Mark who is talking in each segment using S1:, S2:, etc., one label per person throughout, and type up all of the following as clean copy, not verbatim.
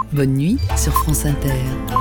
S1: Bonne nuit sur France Inter.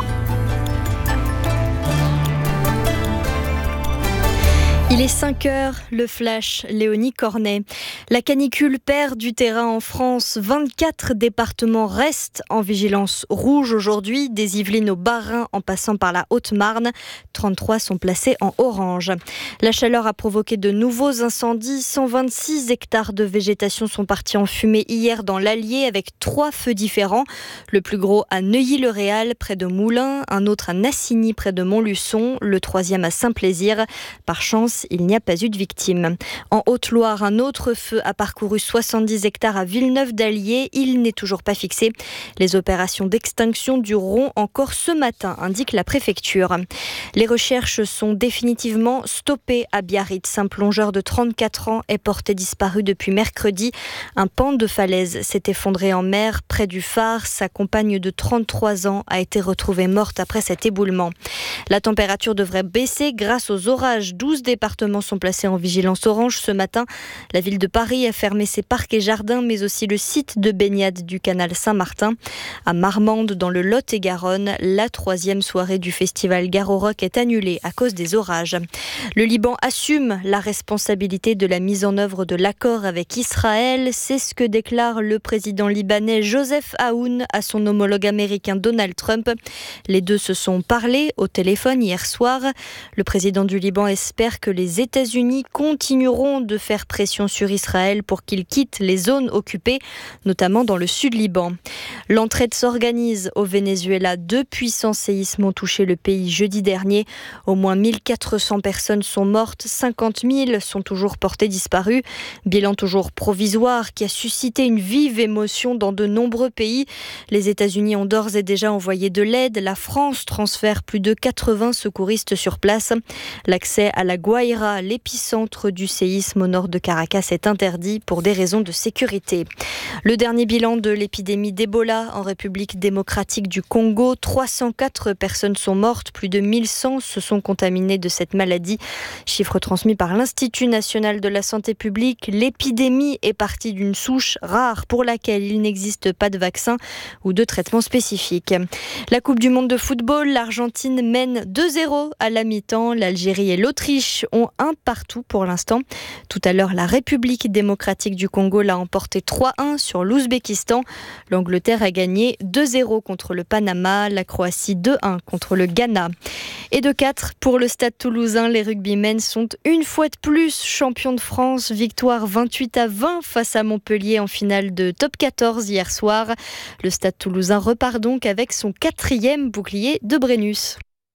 S2: Il est 5h, le flash, Léonie Cornet. La canicule perd du terrain en France. 24 départements restent en vigilance rouge aujourd'hui, des Yvelines au Bas-Rhin en passant par la Haute-Marne. 33 sont placés en orange. La chaleur a provoqué de nouveaux incendies. 126 hectares de végétation sont partis en fumée hier dans l'Allier avec 3 feux différents. Le plus gros à Neuilly-le-Réal, près de Moulins, un autre à Nassigny, près de Montluçon, le troisième à Saint-Plaisir. Par chance, il n'y a pas eu de victimes. En Haute-Loire, un autre feu a parcouru 70 hectares à Villeneuve-d'Allier. Il n'est toujours pas fixé. Les opérations d'extinction dureront encore ce matin, indique la préfecture. Les recherches sont définitivement stoppées à Biarritz. Un plongeur de 34 ans est porté disparu depuis mercredi. Un pan de falaise s'est effondré en mer près du phare. Sa compagne de 33 ans a été retrouvée morte après cet éboulement. La température devrait baisser grâce aux orages. 12 départements sont placés en vigilance orange ce matin. La ville de Paris a fermé ses parcs et jardins, mais aussi le site de baignade du canal Saint-Martin. À Marmande, dans le Lot-et-Garonne, la 3e soirée du festival Garo Rock est annulée à cause des orages. Le Liban assume la responsabilité de la mise en œuvre de l'accord avec Israël. C'est ce que déclare le président libanais Joseph Aoun à son homologue américain Donald Trump. Les deux se sont parlé au téléphone hier soir. Le président du Liban espère que les États-Unis continueront de faire pression sur Israël pour qu'il quitte les zones occupées, notamment dans le sud Liban. L'entraide s'organise au Venezuela. 2 puissants séismes ont touché le pays jeudi dernier. Au moins 1400 personnes sont mortes, 50 000 sont toujours portées disparues. Bilan toujours provisoire qui a suscité une vive émotion dans de nombreux pays. Les États-Unis ont d'ores et déjà envoyé de l'aide. La France transfère plus de 80 secouristes sur place. L'accès à la Guaira, l'épicentre du séisme au nord de Caracas, est interdit pour des raisons de sécurité. Le dernier bilan de l'épidémie d'Ebola en République démocratique du Congo, 304 personnes sont mortes, plus de 1100 se sont contaminées de cette maladie. Chiffre transmis par l'Institut national de la santé publique. L'épidémie est partie d'une souche rare pour laquelle il n'existe pas de vaccin ou de traitement spécifique. La Coupe du monde de football, l'Argentine mène 2-0 à la mi-temps. L'Algérie et l'Autriche ont un partout pour l'instant. Tout à l'heure, la République démocratique du Congo l'a emporté 3-1 sur l'Ouzbékistan. L'Angleterre a gagné 2-0 contre le Panama, la Croatie 2-1 contre le Ghana. Et de 4 pour le Stade Toulousain, les rugbymen sont une fois de plus champions de France. Victoire 28-20 face à Montpellier en finale de Top 14 hier soir. Le Stade Toulousain repart donc avec son 4e bouclier de Brennus.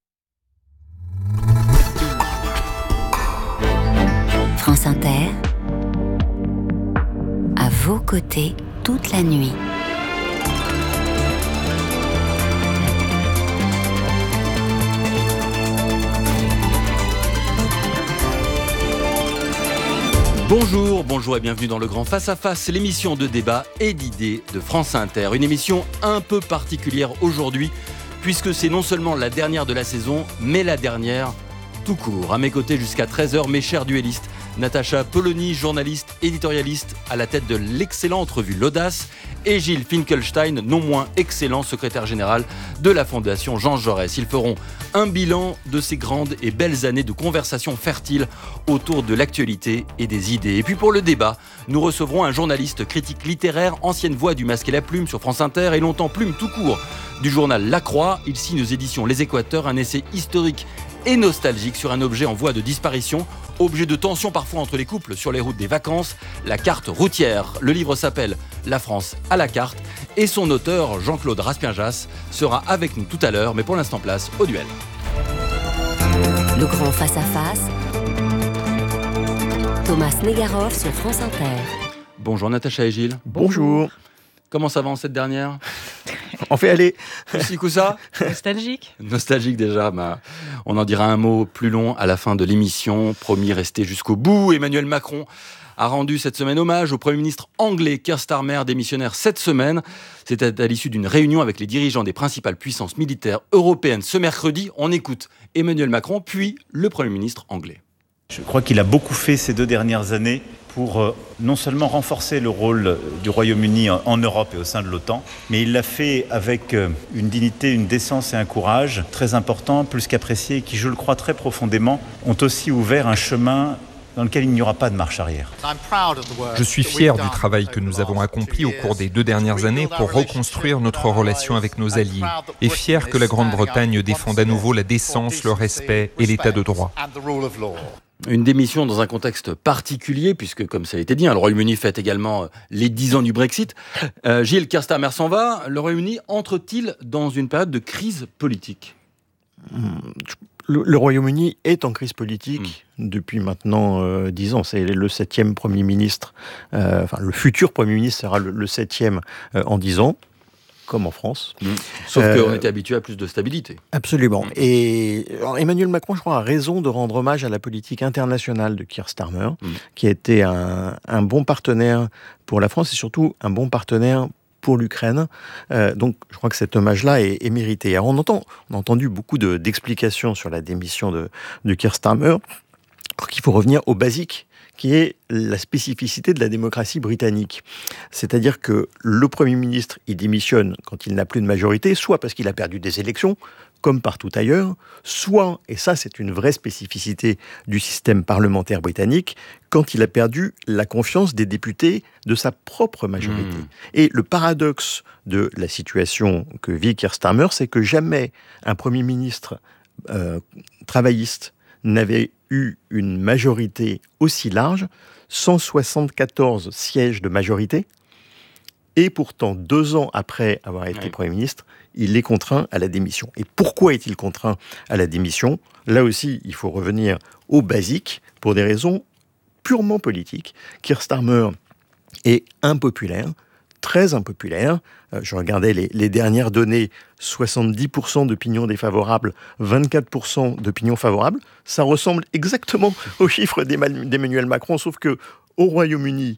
S3: France Inter, à vos côtés toute la nuit.
S4: Bonjour et bienvenue dans le Grand Face à Face, l'émission de débat et d'idées de France Inter. Une émission un peu particulière aujourd'hui, puisque c'est non seulement la dernière de la saison, mais la dernière tout court. À mes côtés jusqu'à 13h, mes chers duellistes, Natacha Polony, journaliste, éditorialiste à la tête de l'excellente revue L'Audace, et Gilles Finkelstein, non moins excellent secrétaire général de la Fondation Jean Jaurès. Ils feront un bilan de ces grandes et belles années de conversations fertiles autour de l'actualité et des idées. Et puis pour le débat, nous recevrons un journaliste critique littéraire, ancienne voix du Masque et la Plume sur France Inter et longtemps Plume tout court du journal La Croix. Il signe aux éditions Les Équateurs un essai historique et nostalgique sur un objet en voie de disparition, objet de tension parfois entre les couples sur les routes des vacances, la carte routière. Le livre s'appelle La France à la carte et son auteur, Jean-Claude Raspien-Jass, sera avec nous tout à l'heure, mais pour l'instant place au duel.
S3: Le Grand Face à Face, Thomas Negaroff sur France Inter.
S4: Bonjour Natacha et Gilles.
S5: Bonjour.
S4: Comment ça va en cette dernière ?
S5: On fait aller.
S4: Ça Nostalgique déjà. On en dira un mot plus long à la fin de l'émission. Promis, restez jusqu'au bout. Emmanuel Macron a rendu cette semaine hommage au Premier ministre anglais Keir Starmer, démissionnaire cette semaine. C'était à l'issue d'une réunion avec les dirigeants des principales puissances militaires européennes ce mercredi. On écoute Emmanuel Macron, puis le Premier ministre anglais.
S5: Je crois qu'il a beaucoup fait ces 2 dernières années pour non seulement renforcer le rôle du Royaume-Uni en Europe et au sein de l'OTAN, mais il l'a fait avec une dignité, une décence et un courage très importants, plus qu'appréciés, et qui, je le crois très profondément, ont aussi ouvert un chemin dans lequel il n'y aura pas de marche arrière.
S6: Je suis fier du travail que nous avons accompli au cours des 2 dernières années pour reconstruire notre relation avec nos alliés, et fier que la Grande-Bretagne défende à nouveau la décence, le respect et l'état de droit.
S4: Une démission dans un contexte particulier, puisque, comme ça a été dit, le Royaume-Uni fête également les 10 ans du Brexit. Gilles, Keir Starmer s'en va. Le Royaume-Uni entre-t-il dans une période de crise politique ?
S7: Le Royaume-Uni est en crise politique depuis maintenant 10 ans. C'est le 7e Premier ministre. Le futur Premier ministre sera le 7e en 10 ans. Comme en France.
S4: Sauf qu'on était habitué à plus de stabilité.
S7: Absolument. Et Emmanuel Macron, je crois, a raison de rendre hommage à la politique internationale de Keir Starmer, qui a été un bon partenaire pour la France et surtout un bon partenaire pour l'Ukraine. Donc, je crois que cet hommage-là est mérité. Alors, on a entendu beaucoup d'explications sur la démission de Keir Starmer. Il faut revenir au basique, qui est la spécificité de la démocratie britannique. C'est-à-dire que le Premier ministre, il démissionne quand il n'a plus de majorité, soit parce qu'il a perdu des élections, comme partout ailleurs, soit, et ça c'est une vraie spécificité du système parlementaire britannique, quand il a perdu la confiance des députés de sa propre majorité. Et le paradoxe de la situation que vit Keir Starmer, c'est que jamais un Premier ministre travailliste n'avait eu une majorité aussi large, 174 sièges de majorité, et pourtant 2 ans après avoir été Premier ministre, il est contraint à la démission. Et pourquoi est-il contraint à la démission ? Là aussi, il faut revenir au basique, pour des raisons purement politiques. Keir Starmer est impopulaire, très impopulaire. Je regardais les dernières données, 70% d'opinions défavorables, 24% d'opinions favorables. Ça ressemble exactement aux chiffres d'Emmanuel Macron, sauf que au Royaume-Uni,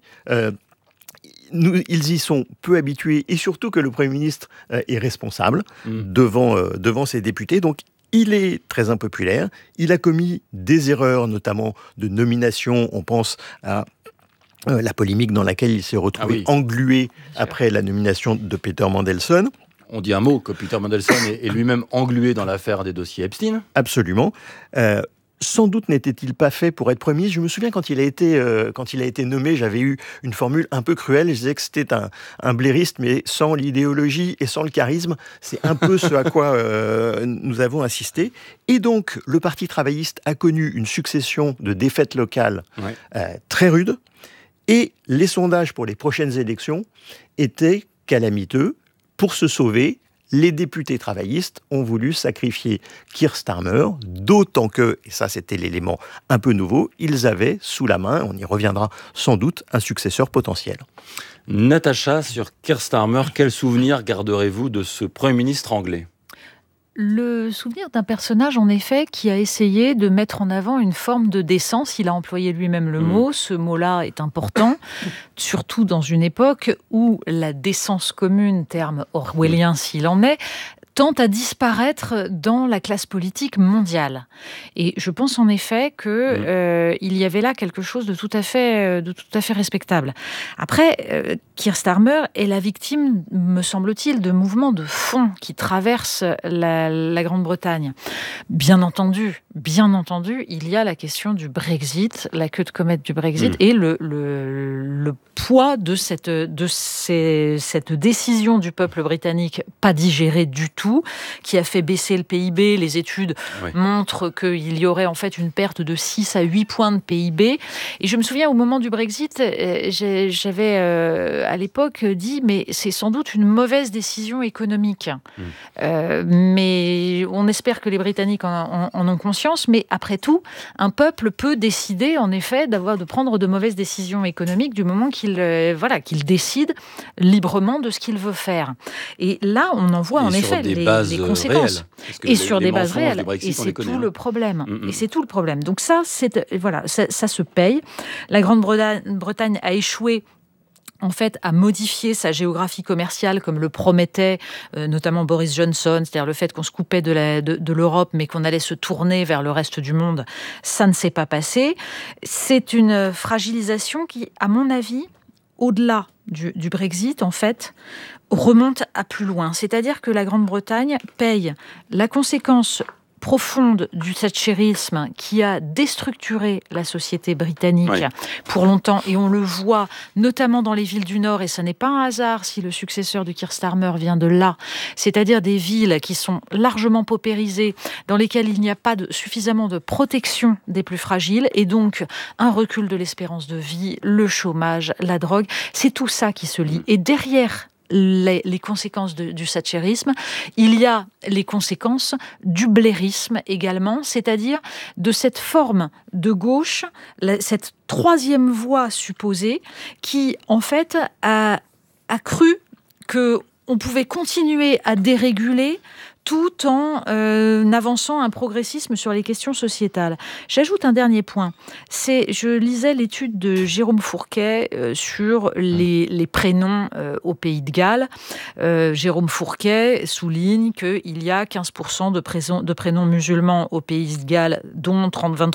S7: ils y sont peu habitués, et surtout que le Premier ministre est responsable devant ses députés. Donc, il est très impopulaire. Il a commis des erreurs, notamment de nomination. On pense à la polémique dans laquelle il s'est retrouvé englué après la nomination de Peter Mandelson.
S4: On dit un mot, que Peter Mandelson est lui-même englué dans l'affaire des dossiers Epstein.
S7: Absolument. Sans doute n'était-il pas fait pour être Premier ministre. Je me souviens quand il a été nommé, j'avais eu une formule un peu cruelle. Je disais que c'était un blairiste, mais sans l'idéologie et sans le charisme. C'est un peu ce à quoi nous avons assisté. Et donc, le Parti travailliste a connu une succession de défaites locales très rudes. Et les sondages pour les prochaines élections étaient calamiteux. Pour se sauver, les députés travaillistes ont voulu sacrifier Keir Starmer, d'autant que, et ça c'était l'élément un peu nouveau, ils avaient sous la main, on y reviendra sans doute, un successeur potentiel.
S4: Natacha, sur Keir Starmer, quel souvenir garderez-vous de ce Premier ministre anglais ?
S8: Le souvenir d'un personnage, en effet, qui a essayé de mettre en avant une forme de décence. Il a employé lui-même le mot. Ce mot-là est important, surtout dans une époque où la décence commune, terme orwellien s'il en est, tend à disparaître dans la classe politique mondiale. Et je pense en effet que il y avait là quelque chose de tout à fait respectable. Après, Keir Starmer est la victime, me semble-t-il, de mouvements de fond qui traversent la Grande-Bretagne. Bien entendu, il y a la question du Brexit, la queue de comète du Brexit, et le poids de cette décision du peuple britannique pas digérée du tout, qui a fait baisser le PIB. Les études montrent qu'il y aurait en fait une perte de 6 à 8 points de PIB. Et je me souviens, au moment du Brexit, j'avais à l'époque dit, mais c'est sans doute une mauvaise décision économique. Mais on espère que les Britanniques en ont conscience. Mais après tout, un peuple peut décider, en effet, de prendre de mauvaises décisions économiques du moment qu'il décide librement de ce qu'il veut faire. Et là, on en voit en effet les conséquences.
S4: Et
S8: sur des bases réelles. Et c'est tout le problème. Et c'est tout le problème. Donc ça se paye. La Grande-Bretagne a échoué en fait, à modifier sa géographie commerciale comme le promettait notamment Boris Johnson, c'est-à-dire le fait qu'on se coupait de l'Europe mais qu'on allait se tourner vers le reste du monde, ça ne s'est pas passé. C'est une fragilisation qui, à mon avis, au-delà du Brexit, en fait, remonte à plus loin. C'est-à-dire que la Grande-Bretagne paye la conséquence profonde du thatchérisme qui a déstructuré la société britannique pour longtemps, et on le voit notamment dans les villes du Nord, et ce n'est pas un hasard si le successeur de Keir Starmer vient de là, c'est-à-dire des villes qui sont largement paupérisées, dans lesquelles il n'y a pas suffisamment de protection des plus fragiles, et donc un recul de l'espérance de vie, le chômage, la drogue, c'est tout ça qui se lie. Et derrière les conséquences du thatchérisme, il y a les conséquences du blairisme également, c'est-à-dire de cette forme de gauche, cette troisième voie supposée, qui en fait a cru qu'on pouvait continuer à déréguler tout en avançant un progressisme sur les questions sociétales. J'ajoute un dernier point. Je lisais l'étude de Jérôme Fourquet sur les prénoms au Pays de Galles. Jérôme Fourquet souligne qu'il y a 15% de prénoms musulmans au Pays de Galles, dont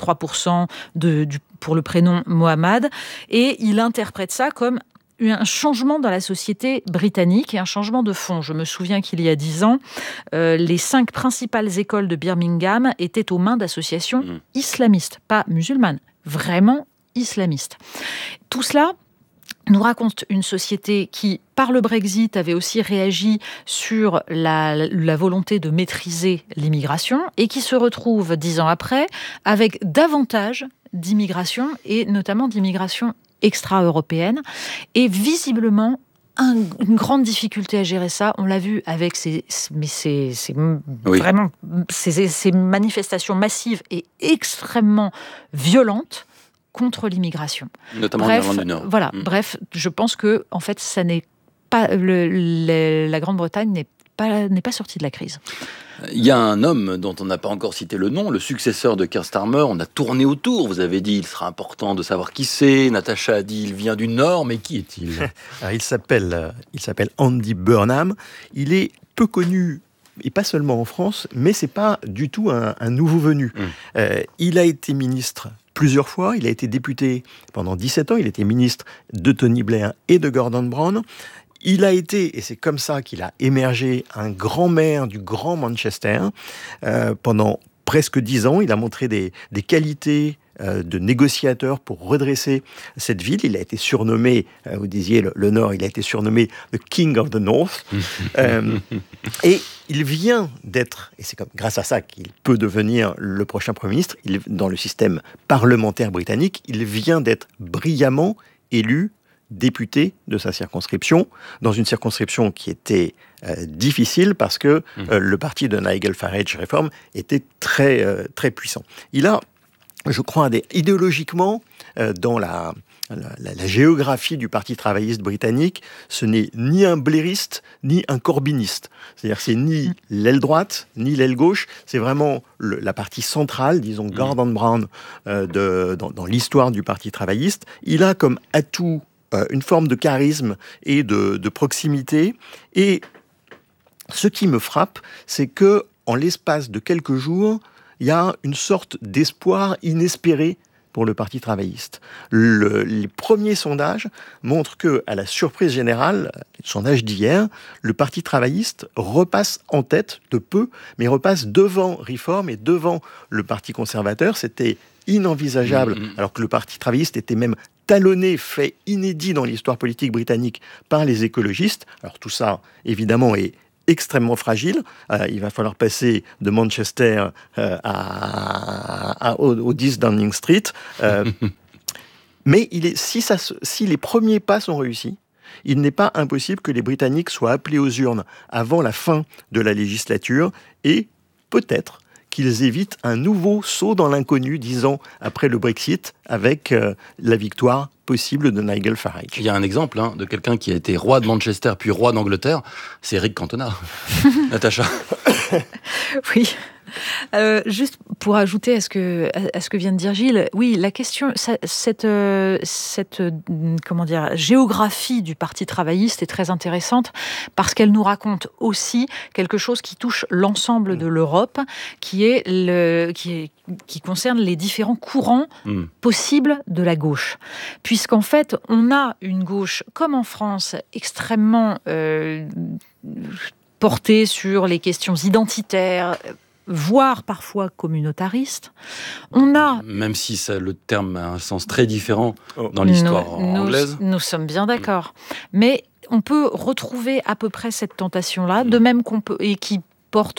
S8: 23% pour le prénom Mohamed. Et il interprète ça comme un changement dans la société britannique et un changement de fond. Je me souviens qu'il y a 10 ans, les 5 principales écoles de Birmingham étaient aux mains d'associations islamistes, pas musulmanes, vraiment islamistes. Tout cela nous raconte une société qui, par le Brexit, avait aussi réagi sur la volonté de maîtriser l'immigration et qui se retrouve 10 ans après avec davantage d'immigration et notamment d'immigration extra-européenne, et visiblement une grande difficulté à gérer ça. On l'a vu avec ces manifestations massives et extrêmement violentes contre l'immigration.
S4: Notamment en Irlande du Nord.
S8: Voilà. Bref, je pense que en fait, ça n'est pas la Grande-Bretagne n'est pas sortie de la crise.
S4: Il y a un homme dont on n'a pas encore cité le nom, le successeur de Keir Starmer. On a tourné autour. Vous avez dit il sera important de savoir qui c'est. Natacha a dit il vient du Nord, mais qui est-il ?
S7: Alors, il s'appelle Andy Burnham. Il est peu connu, et pas seulement en France, mais c'est pas du tout un nouveau venu. Il a été ministre plusieurs fois. Il a été député pendant 17 ans. Il était ministre de Tony Blair et de Gordon Brown. Il a été, et c'est comme ça qu'il a émergé, un grand maire du Grand Manchester. Pendant presque 10 ans, il a montré des qualités de négociateur pour redresser cette ville. Il a été surnommé, vous disiez le Nord, il a été surnommé The King of the North. Et il vient d'être, et c'est grâce à ça qu'il peut devenir le prochain Premier ministre, dans le système parlementaire britannique, il vient d'être brillamment élu député de sa circonscription, dans une circonscription qui était difficile parce que le parti de Nigel Farage Reform était très, très puissant. Il a, je crois, idéologiquement, dans la géographie du Parti travailliste britannique, ce n'est ni un blairiste, ni un corbyniste. C'est-à-dire que c'est ni l'aile droite, ni l'aile gauche, c'est vraiment la partie centrale, disons Gordon Brown, dans l'histoire du Parti travailliste. Il a comme atout une forme de charisme et de proximité. Et ce qui me frappe, c'est que en l'espace de quelques jours, il y a une sorte d'espoir inespéré pour le Parti travailliste. Les premiers sondages montrent que, à la surprise générale, le sondage d'hier, le Parti travailliste repasse en tête de peu, mais repasse devant Reform et devant le Parti conservateur. C'était inenvisageable, alors que le Parti travailliste était même talonné, fait inédit dans l'histoire politique britannique par les écologistes. Alors tout ça, évidemment, est extrêmement fragile. Il va falloir passer de Manchester au 10 Downing Street. Mais si les premiers pas sont réussis, il n'est pas impossible que les Britanniques soient appelés aux urnes avant la fin de la législature et peut-être qu'ils évitent un nouveau saut dans l'inconnu 10 ans après le Brexit avec la victoire possible de Nigel Farage.
S4: Il y a un exemple de quelqu'un qui a été roi de Manchester puis roi d'Angleterre, c'est Eric Cantona. Natacha.
S8: Oui. Juste pour ajouter à ce que vient de dire Gilles, oui, la question, cette géographie du Parti travailliste est très intéressante parce qu'elle nous raconte aussi quelque chose qui touche l'ensemble de l'Europe, qui concerne les différents courants possibles de la gauche. Puisqu'en fait, on a une gauche, comme en France, extrêmement portée sur les questions identitaires, voire parfois communautariste. On a...
S4: Même si le terme a un sens très différent dans l'histoire anglaise.
S8: Nous sommes bien d'accord. Mais on peut retrouver à peu près cette tentation-là, de même qu'on peut... et qui porte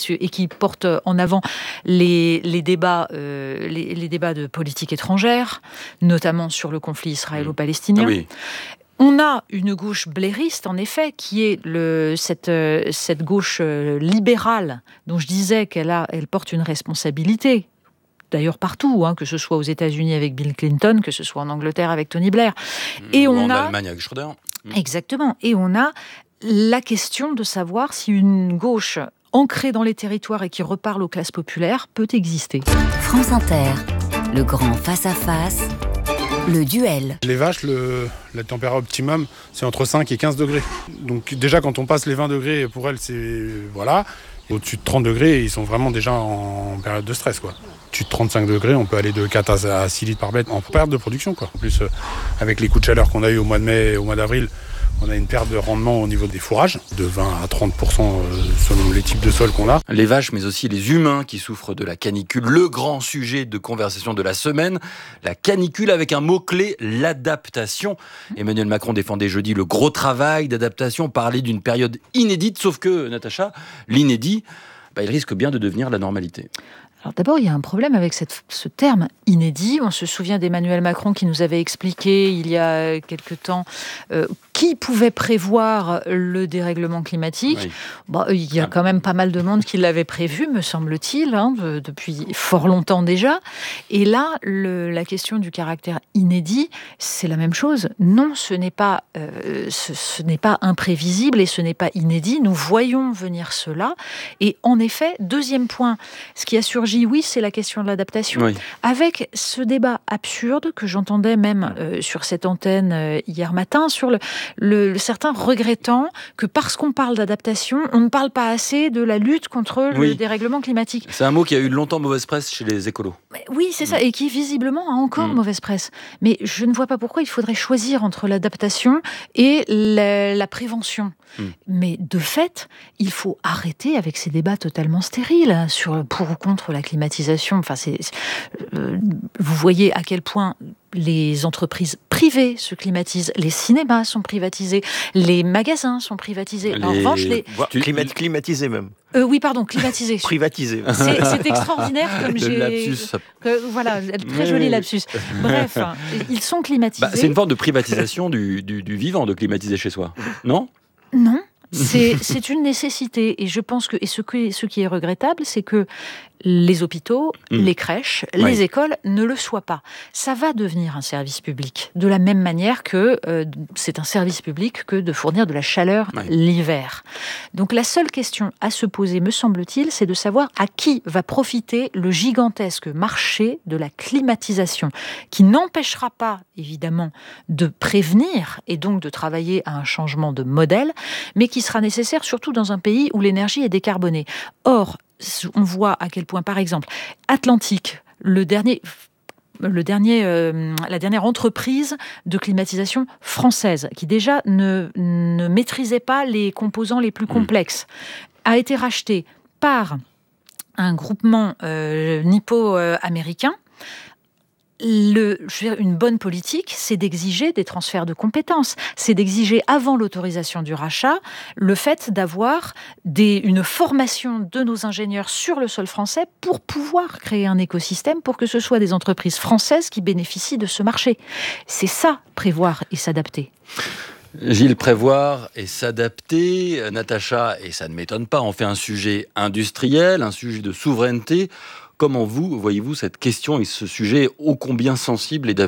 S8: en avant les débats de politique étrangère, notamment sur le conflit israélo-palestinien. Oui. On a une gauche blairiste, en effet, qui est cette gauche libérale dont je disais qu'elle porte une responsabilité. D'ailleurs partout, que ce soit aux États-Unis avec Bill Clinton, que ce soit en Angleterre avec Tony Blair.
S4: Et en Allemagne avec Schröder.
S8: Exactement. Et on a la question de savoir si une gauche ancrée dans les territoires et qui reparle aux classes populaires peut exister.
S3: France Inter, le grand face-à-face. Le duel.
S9: Les vaches, la température optimum, c'est entre 5 et 15 degrés. Donc déjà, quand on passe les 20 degrés, pour elles, c'est... Voilà. Au-dessus de 30 degrés, ils sont vraiment déjà en période de stress, quoi. Au-dessus de 35 degrés, on peut aller de 4 à 6 litres par bête en perte de production, quoi. En plus, avec les coups de chaleur qu'on a eu au mois de mai et au mois d'avril, on a une perte de rendement au niveau des fourrages, de 20 à 30% selon les types de sols qu'on a.
S4: Les vaches, mais aussi les humains qui souffrent de la canicule. Le grand sujet de conversation de la semaine, la canicule avec un mot-clé, l'adaptation. Emmanuel Macron défendait jeudi le gros travail d'adaptation, parlait d'une période inédite, sauf que, Natacha, l'inédit, il risque bien de devenir la normalité.
S8: Alors d'abord, il y a un problème avec ce terme inédit. On se souvient d'Emmanuel Macron qui nous avait expliqué il y a quelque temps qui pouvait prévoir le dérèglement climatique. Oui. Il y a quand même pas mal de monde qui l'avait prévu, me semble-t-il, depuis fort longtemps déjà. Et là, la question du caractère inédit, c'est la même chose. Non, ce n'est pas imprévisible et ce n'est pas inédit. Nous voyons venir cela. Et en effet, deuxième point, ce qui a surgi, oui, c'est la question de l'adaptation. Oui. Avec ce débat absurde que j'entendais même sur cette antenne hier matin, sur certains regrettant que parce qu'on parle d'adaptation, on ne parle pas assez de la lutte contre le dérèglement climatique.
S4: C'est un mot qui a eu longtemps mauvaise presse chez les écolos.
S8: Oui, c'est ça, et qui visiblement a encore mauvaise presse. Mais je ne vois pas pourquoi il faudrait choisir entre l'adaptation et la prévention. Mais de fait, il faut arrêter avec ces débats totalement stériles sur pour ou contre la climatisation. Enfin, vous voyez à quel point les entreprises privées se climatisent, les cinémas sont privatisés, les magasins sont privatisés. En revanche,
S7: climatisés même.
S8: Oui, pardon, climatisés.
S7: Privatisés.
S8: C'est extraordinaire comme j'ai...
S4: Lapsus.
S8: Voilà, très joli lapsus. Bref, ils sont climatisés.
S4: C'est une forme de privatisation du vivant de climatiser chez soi, non ?
S8: Non. C'est une nécessité et je pense que ce qui est regrettable, c'est que les hôpitaux, les crèches, les écoles ne le soient pas. Ça va devenir un service public, de la même manière que c'est un service public que de fournir de la chaleur l'hiver. Donc la seule question à se poser, me semble-t-il, c'est de savoir à qui va profiter le gigantesque marché de la climatisation, qui n'empêchera pas, évidemment, de prévenir et donc de travailler à un changement de modèle, mais qui sera nécessaire surtout dans un pays où l'énergie est décarbonée. Or, on voit à quel point, par exemple, Atlantique, la dernière entreprise de climatisation française, qui déjà ne maîtrisait pas les composants les plus complexes, a été rachetée par un groupement nippo-américain. Une bonne politique, c'est d'exiger des transferts de compétences. C'est d'exiger, avant l'autorisation du rachat, le fait d'avoir une formation de nos ingénieurs sur le sol français pour pouvoir créer un écosystème pour que ce soit des entreprises françaises qui bénéficient de ce marché. C'est ça, prévoir et s'adapter.
S4: Gilles, prévoir et s'adapter. Natacha, et ça ne m'étonne pas, on fait un sujet industriel, un sujet de souveraineté. Comment voyez-vous cette question et ce sujet ô combien sensible et d'avenir ?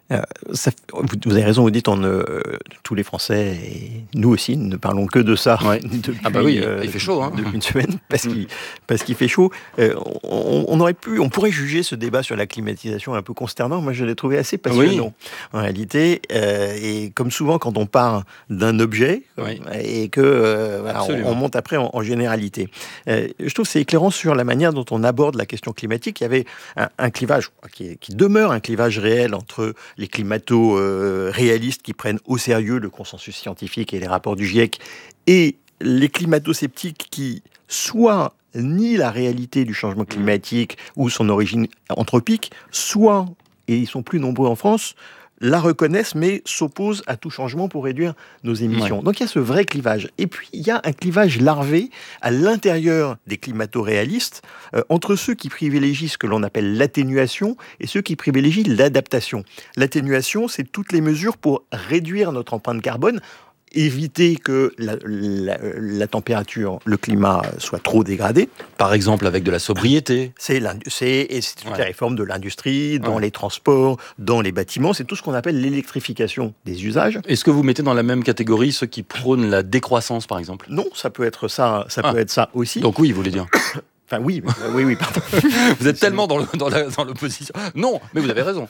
S7: Vous avez raison, vous didit tous les Français, et nous aussi, ne parlons que de ça depuis,
S4: il fait chaud,
S7: depuis une semaine, parce qu'il fait chaud. On pourrait juger ce débat sur la climatisation un peu consternant. Moi, je l'ai trouvé assez passionnant, en réalité. Et comme souvent, quand on parle d'un objet, et que on monte après en généralité. Je trouve que c'est éclairant sur la manière dont on aborde la question climatique. Il y avait un clivage qui demeure un clivage réel entre les climato-réalistes qui prennent au sérieux le consensus scientifique et les rapports du GIEC, et les climato-sceptiques qui soit nient la réalité du changement climatique ou son origine anthropique, soit, et ils sont plus nombreux en France, la reconnaissent mais s'opposent à tout changement pour réduire nos émissions. Donc il y a ce vrai clivage. Et puis il y a un clivage larvé à l'intérieur des climato-réalistes entre ceux qui privilégient ce que l'on appelle l'atténuation et ceux qui privilégient l'adaptation. L'atténuation, c'est toutes les mesures pour réduire notre empreinte carbone, éviter que la température, le climat soit trop dégradé.
S4: Par exemple, avec de la sobriété.
S7: C'est toutes les réformes de l'industrie, dans les transports, dans les bâtiments. C'est tout ce qu'on appelle l'électrification des usages.
S4: Est-ce que vous mettez dans la même catégorie ceux qui prônent la décroissance, par exemple ?
S7: Non, ça peut être ça. Peut être ça aussi.
S4: Donc oui, vous voulez dire.
S7: Enfin oui, pardon.
S4: Vous êtes tellement dans l'opposition. Non, mais vous avez raison.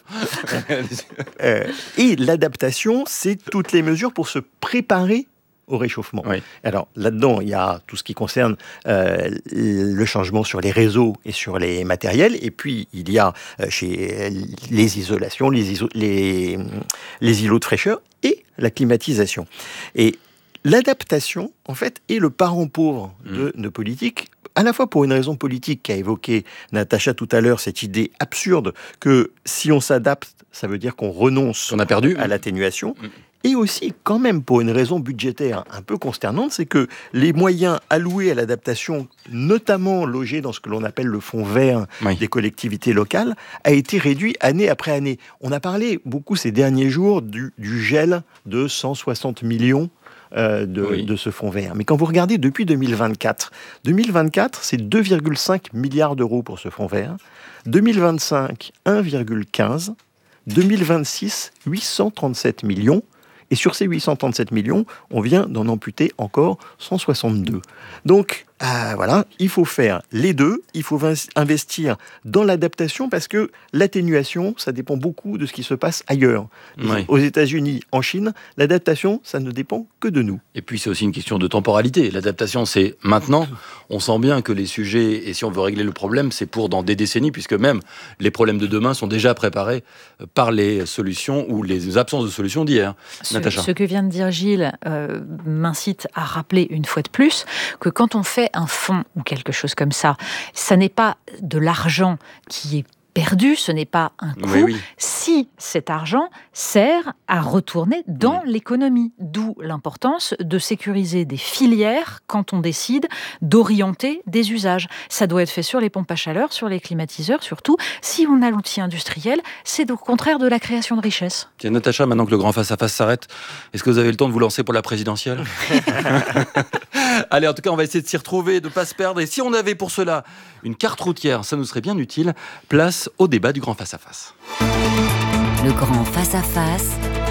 S7: Et l'adaptation, c'est toutes les mesures pour se préparer au réchauffement. Alors là-dedans, il y a tout ce qui concerne le changement sur les réseaux et sur les matériels, et puis il y a chez les isolations, les îlots de fraîcheur et la climatisation. Et l'adaptation, en fait, est le parent pauvre de nos politiques, à la fois pour une raison politique qu'a évoqué Natacha tout à l'heure, cette idée absurde que si on s'adapte, ça veut dire qu'on renonce à l'atténuation, et aussi quand même pour une raison budgétaire un peu consternante, c'est que les moyens alloués à l'adaptation, notamment logés dans ce que l'on appelle le fonds vert des collectivités locales, a été réduit année après année. On a parlé beaucoup ces derniers jours du gel de 160 millions de ce fonds vert. Mais quand vous regardez depuis 2024, c'est 2,5 milliards d'euros pour ce fonds vert. 2025, 1,15. 2026, 837 millions. Et sur ces 837 millions, on vient d'en amputer encore 162. Donc, voilà, il faut faire les deux. Il faut investir dans l'adaptation parce que l'atténuation, ça dépend beaucoup de ce qui se passe ailleurs. Aux États-Unis, en Chine, l'adaptation, ça ne dépend que de nous.
S4: Et puis, c'est aussi une question de temporalité. L'adaptation, c'est maintenant. On sent bien que les sujets, et si on veut régler le problème, c'est pour dans des décennies, puisque même les problèmes de demain sont déjà préparés par les solutions ou les absences de solutions d'hier. Natacha.
S8: Ce que vient de dire Gilles m'incite à rappeler une fois de plus que quand on fait un fonds ou quelque chose comme ça, ça n'est pas de l'argent qui est perdu, ce n'est pas un coût, si cet argent sert à retourner dans l'économie. D'où l'importance de sécuriser des filières quand on décide d'orienter des usages. Ça doit être fait sur les pompes à chaleur, sur les climatiseurs, surtout. Si on a l'outil industriel, c'est au contraire de la création de richesse.
S4: Tiens, Natacha, maintenant que le grand face-à-face s'arrête, est-ce que vous avez le temps de vous lancer pour la présidentielle ? Allez, en tout cas, on va essayer de s'y retrouver, de ne pas se perdre. Et si on avait pour cela une carte routière, ça nous serait bien utile. Place au débat du grand face-à-face.
S3: Le grand face-à-face,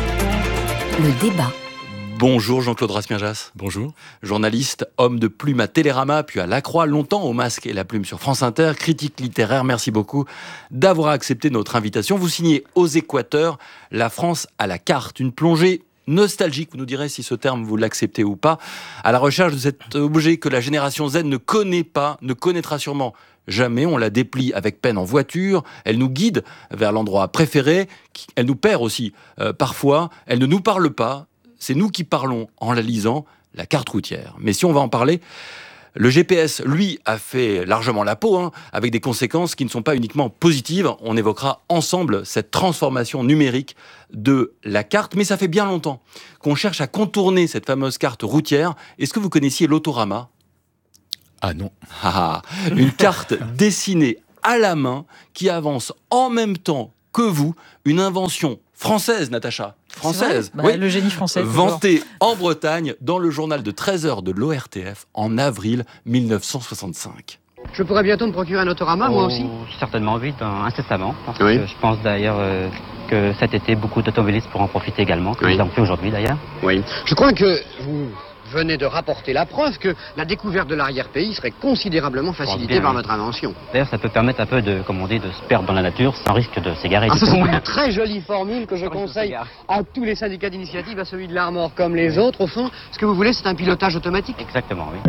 S3: le débat.
S4: Bonjour Jean-Claude Rasmiajas.
S10: Bonjour.
S4: Journaliste, homme de plume à Télérama, puis à La Croix, longtemps au masque et la plume sur France Inter, critique littéraire, merci beaucoup d'avoir accepté notre invitation. Vous signez Aux Équateurs, La France à la carte, une plongée nostalgique, vous nous direz si ce terme vous l'acceptez ou pas, à la recherche de cet objet que la génération Z ne connaît pas, ne connaîtra sûrement jamais. On la déplie avec peine en voiture, elle nous guide vers l'endroit préféré, elle nous perd aussi parfois, elle ne nous parle pas, c'est nous qui parlons en la lisant, la carte routière. Mais si on va en parler, le GPS, lui, a fait largement la peau, avec des conséquences qui ne sont pas uniquement positives. On évoquera ensemble cette transformation numérique de la carte. Mais ça fait bien longtemps qu'on cherche à contourner cette fameuse carte routière. Est-ce que vous connaissiez l'Autorama ?
S10: Ah non.
S4: Une carte dessinée à la main qui avance en même temps que vous, une invention française, Natacha. Française.
S8: Le génie français.
S4: Vantée en Bretagne dans le journal de 13h de l'ORTF en avril 1965.
S11: Je pourrais bientôt me procurer un autorama, moi aussi.
S12: Certainement, oui, incessamment. Parce
S11: Oui.
S12: que je pense d'ailleurs que cet été, beaucoup d'automobilistes pourront en profiter également, comme
S11: Oui.
S12: nous avons fait aujourd'hui d'ailleurs.
S11: Oui. Je crois que vous venez de rapporter la preuve que la découverte de l'arrière-pays serait considérablement facilitée
S12: bien,
S11: par
S12: oui.
S11: votre invention.
S12: D'ailleurs, ça peut permettre un peu de, comme on dit, de se perdre dans la nature sans risque de s'égarer.
S11: Ah,
S12: du
S11: ça,
S12: tout.
S11: c'est une très jolie formule que je conseille à tous les syndicats d'initiative, à celui de l'Armor comme les autres. Au fond, ce que vous voulez, c'est un pilotage automatique.
S12: Exactement, oui.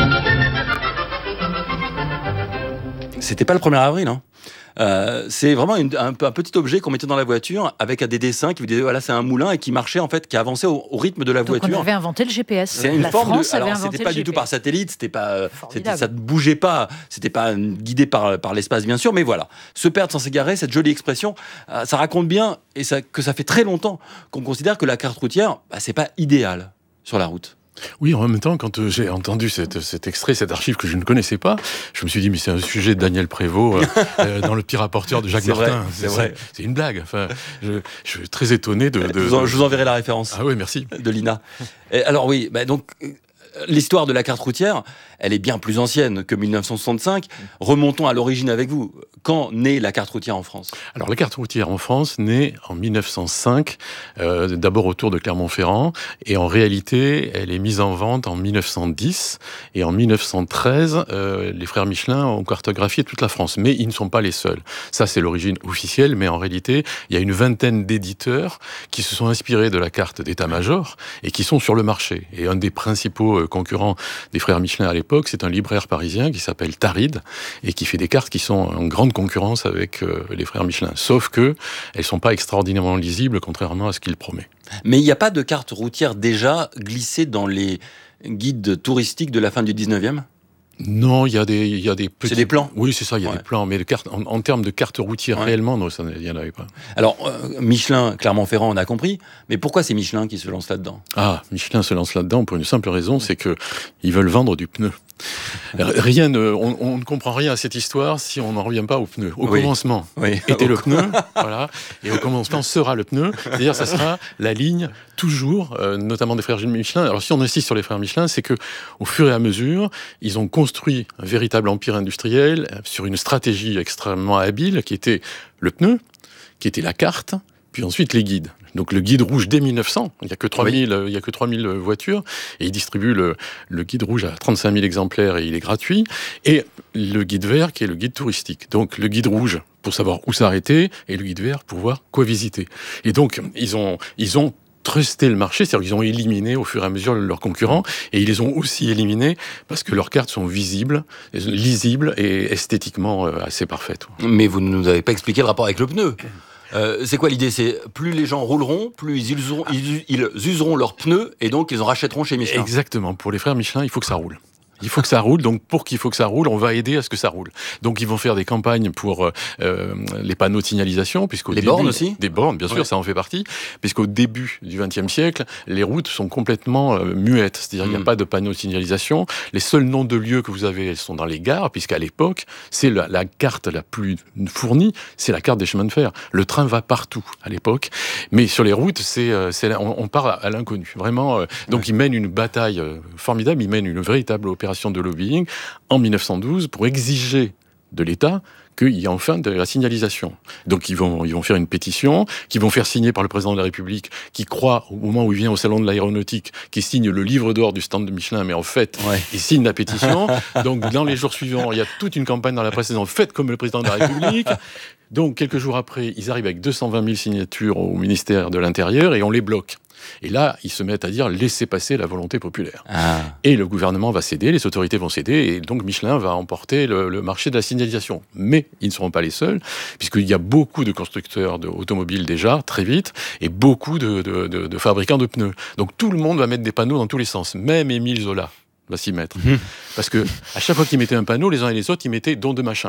S4: C'était pas le 1er avril, hein. C'est vraiment un petit objet qu'on mettait dans la voiture avec des dessins qui vous disaient voilà, c'est un moulin et qui marchait en fait, qui avançait au rythme de la
S8: Donc
S4: voiture.
S8: on avait inventé le GPS.
S4: C'est une
S8: La
S4: forme
S8: France
S4: de.
S8: avait
S4: Alors
S8: inventé
S4: c'était pas
S8: le
S4: du tout
S8: GPS.
S4: par satellite, c'était pas,
S8: Formidable.
S4: ça ne bougeait pas, c'était pas guidé par l'espace bien sûr, mais voilà, se perdre sans s'égarer, cette jolie expression, ça raconte bien et que ça fait très longtemps qu'on considère que la carte routière, c'est pas idéal sur la route.
S10: Oui, en même temps, quand j'ai entendu cet extrait, cette archive que je ne connaissais pas, je me suis dit, mais c'est un sujet de Daniel Prévost dans Le Petit rapporteur de Jacques Martin.
S4: C'est vrai.
S10: C'est une blague. Enfin, je suis très étonné de...
S4: Je vous enverrai la référence.
S10: Ah oui, merci.
S4: De Lina. Et alors oui, donc... L'histoire de la carte routière, elle est bien plus ancienne que 1965. Remontons à l'origine avec vous. Quand naît la carte routière en France ?
S10: Alors, la carte routière en France naît en 1905, d'abord autour de Clermont-Ferrand, et en réalité, elle est mise en vente en 1910, et en 1913, les frères Michelin ont cartographié toute la France, mais ils ne sont pas les seuls. Ça, c'est l'origine officielle, mais en réalité, il y a une vingtaine d'éditeurs qui se sont inspirés de la carte d'état-major et qui sont sur le marché. Et un des principaux concurrent des frères Michelin à l'époque, c'est un libraire parisien qui s'appelle Taride et qui fait des cartes qui sont en grande concurrence avec les frères Michelin. Sauf que elles sont pas extraordinairement lisibles, contrairement à ce qu'il promet.
S4: Mais il n'y a pas de carte routière déjà glissée dans les guides touristiques de la fin du 19e ?
S10: Non, il y a des petits...
S4: C'est des plans ?
S10: Oui, c'est ça, il y a des plans. Mais en termes de cartes routières réellement, non, il n'y en avait pas.
S4: Alors, Michelin, Clermont-Ferrand, on a compris. Mais pourquoi c'est Michelin qui se lance là-dedans ?
S10: Ah, Michelin se lance là-dedans pour une simple raison, c'est qu'ils veulent vendre du pneu. On ne comprend rien à cette histoire si on n'en revient pas au pneu. Au commencement était le pneu, voilà, et au commencement sera le pneu. C'est-à-dire, ça sera la ligne toujours, notamment des frères Michelin. Alors, si on insiste sur les frères Michelin, c'est que au fur et à mesure, ils ont construit un véritable empire industriel sur une stratégie extrêmement habile qui était le pneu, qui était la carte, puis ensuite les guides. Donc le guide rouge dès 1900, il n'y a que 3000 voitures, et ils distribuent le guide rouge à 35 000 exemplaires et il est gratuit, et le guide vert qui est le guide touristique. Donc le guide rouge pour savoir où s'arrêter, et le guide vert pour voir quoi visiter. Et donc ils ont trusté le marché, c'est-à-dire qu'ils ont éliminé au fur et à mesure leurs concurrents, et ils les ont aussi éliminés parce que leurs cartes sont visibles, lisibles et esthétiquement assez parfaites.
S4: Mais vous ne nous avez pas expliqué le rapport avec le pneu. C'est quoi l'idée ? C'est plus les gens rouleront, plus ils useront leurs pneus et donc ils en rachèteront chez Michelin.
S10: Exactement. Pour les frères Michelin, il faut que ça roule. Il faut que ça roule, donc pour qu'il faut que ça roule, on va aider à ce que ça roule. Donc ils vont faire des campagnes pour les panneaux de signalisation, puisqu'au début...
S4: bornes aussi ?
S10: Des bornes, bien sûr, ça en fait partie, puisqu'au début du XXe siècle, les routes sont complètement muettes, c'est-à-dire il n'y a pas de panneaux de signalisation. Les seuls noms de lieux que vous avez, elles sont dans les gares, puisqu'à l'époque, c'est la carte la plus fournie, c'est la carte des chemins de fer. Le train va partout à l'époque, mais sur les routes, on part à l'inconnu, vraiment. Donc ils mènent une bataille formidable, ils mènent une véritable opération de lobbying en 1912 pour exiger de l'État qu'il y ait enfin de la signalisation. Donc ils vont faire une pétition, qu'ils vont faire signer par le président de la République, qui croit, au moment où il vient au salon de l'aéronautique, qui signe le livre d'or du stand de Michelin, mais en fait, il signe la pétition. Donc dans les jours suivants, il y a toute une campagne dans la presse disant « Faites comme le président de la République ». Donc quelques jours après, ils arrivent avec 220 000 signatures au ministère de l'Intérieur et on les bloque. Et là, ils se mettent à dire « laissez passer la volonté populaire ». Et le gouvernement va céder, les autorités vont céder, et donc Michelin va emporter le marché de la signalisation. Mais ils ne seront pas les seuls, puisqu'il y a beaucoup de constructeurs d'automobiles déjà, très vite, et beaucoup de fabricants de pneus. Donc tout le monde va mettre des panneaux dans tous les sens, même Émile Zola va s'y mettre. Parce que à chaque fois qu'il mettait un panneau, les uns et les autres, ils mettaient « don de machin ».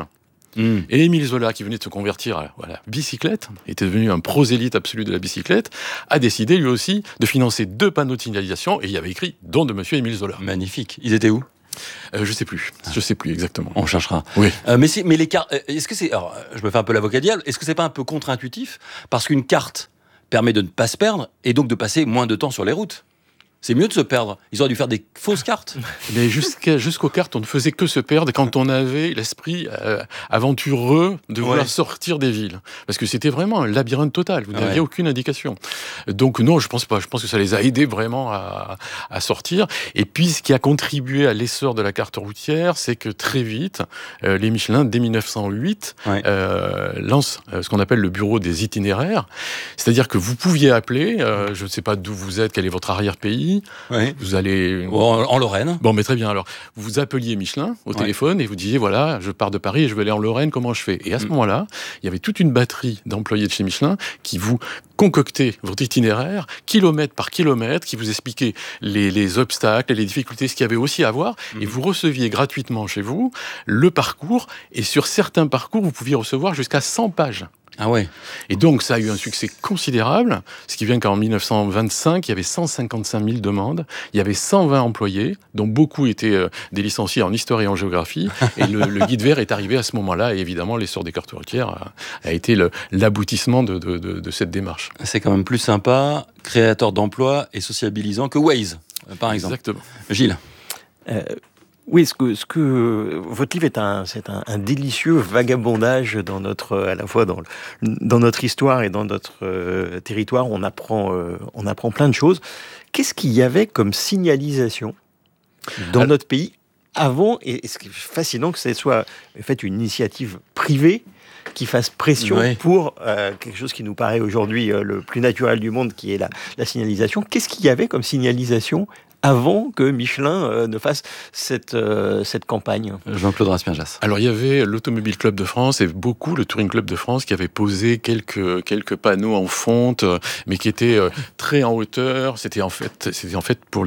S10: Et Émile Zola, qui venait de se convertir à la bicyclette, était devenu un prosélyte absolu de la bicyclette, a décidé lui aussi de financer 2 panneaux de signalisation, et il y avait écrit « don de monsieur Émile Zola ».
S4: Magnifique. Ils étaient où ?
S10: Je sais plus exactement.
S4: On cherchera.
S10: Oui.
S4: Mais les cartes, est-ce que c'est... Alors, je me fais un peu l'avocat du diable, est-ce que c'est pas un peu contre-intuitif ? Parce qu'une carte permet de ne pas se perdre, et donc de passer moins de temps sur les routes. C'est mieux de se perdre. Ils auraient dû faire des fausses cartes.
S10: Mais jusqu'aux cartes, on ne faisait que se perdre quand on avait l'esprit aventureux de vouloir sortir des villes. Parce que c'était vraiment un labyrinthe total. Vous n'aviez aucune indication. Donc non, je pense pas. Je pense que ça les a aidés vraiment à sortir. Et puis, ce qui a contribué à l'essor de la carte routière, c'est que très vite, les Michelin, dès 1908, lancent ce qu'on appelle le bureau des itinéraires. C'est-à-dire que vous pouviez appeler, je ne sais pas d'où vous êtes, quel est votre arrière-pays. Vous allez
S4: en Lorraine.
S10: Bon, mais très bien. Alors, vous appeliez Michelin au téléphone et vous disiez voilà, je pars de Paris et je vais aller en Lorraine. Comment je fais ? Et à ce moment-là, il y avait toute une batterie d'employés de chez Michelin qui vous concoctaient votre itinéraire kilomètre par kilomètre, qui vous expliquaient les obstacles et les difficultés, ce qu'il y avait aussi à voir. Et vous receviez gratuitement chez vous le parcours. Et sur certains parcours, vous pouviez recevoir jusqu'à 100 pages.
S4: Ah ouais.
S10: Et donc, ça a eu un succès considérable, ce qui vient qu'en 1925, il y avait 155 000 demandes, il y avait 120 employés, dont beaucoup étaient des licenciés en histoire et en géographie, et le guide vert est arrivé à ce moment-là, et évidemment, l'essor des cartes routières a été l'aboutissement de cette démarche.
S4: C'est quand même plus sympa, créateur d'emplois et sociabilisant que Waze, par exemple.
S10: Exactement.
S4: Gilles.
S7: Oui, votre livre c'est un délicieux vagabondage à la fois dans notre histoire et dans notre territoire. On apprend plein de choses. Qu'est-ce qu'il y avait comme signalisation dans notre pays avant, et ce qui est fascinant que ce soit en fait une initiative privée qui fasse pression pour quelque chose qui nous paraît aujourd'hui le plus naturel du monde, qui est la signalisation. Qu'est-ce qu'il y avait comme signalisation avant que Michelin ne fasse cette campagne?
S4: Jean-Claude Raspien-Jass.
S10: Alors, il y avait l'Automobile Club de France et beaucoup le Touring Club de France qui avait posé quelques panneaux en fonte, mais qui étaient très en hauteur. C'était en fait pour